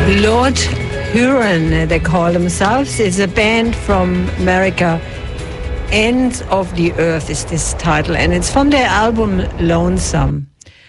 Lord Huron, they call themselves, is a band from America. Ends of the Earth is this title, and it's from their album Lonesome.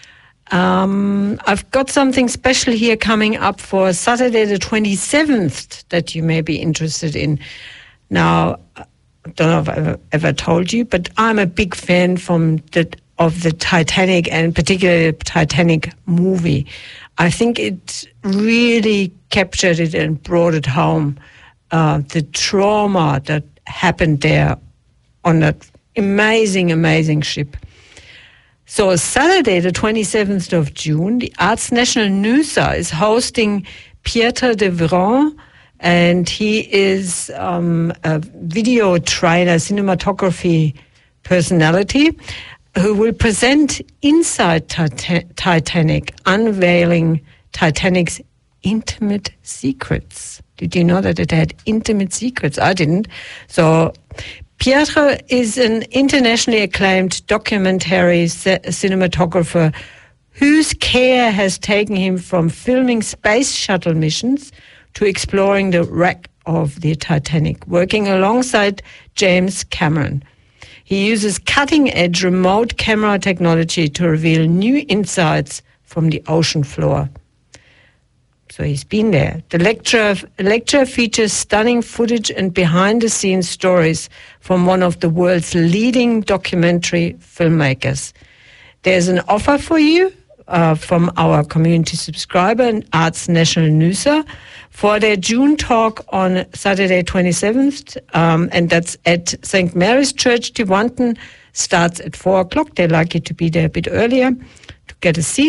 I've got something special here coming up for Saturday the 27th that you may be interested in. Now, I don't know if I've ever told you, but I'm a big fan of the Titanic, and particularly the Titanic movie. I think it really captured it and brought it home, the trauma that happened there on that amazing, amazing ship. So Saturday, the 27th of June, the Arts National Noosa is hosting Pieter de Vron, and he is a video trainer, cinematography personality, who will present Inside Titanic, unveiling Titanic's intimate secrets. Did you know that it had intimate secrets? I didn't. So Pieter is an internationally acclaimed documentary cinematographer whose care has taken him from filming space shuttle missions to exploring the wreck of the Titanic, working alongside James Cameron. He uses cutting-edge remote camera technology to reveal new insights from the ocean floor. So he's been there. The lecture features stunning footage and behind-the-scenes stories from one of the world's leading documentary filmmakers. There's an offer for you from our community subscriber, Arts National Noosa, for their June talk on Saturday 27th, and that's at St. Mary's Church, Tewantin. Starts at 4 o'clock. They'd like you to be there a bit earlier to get a seat.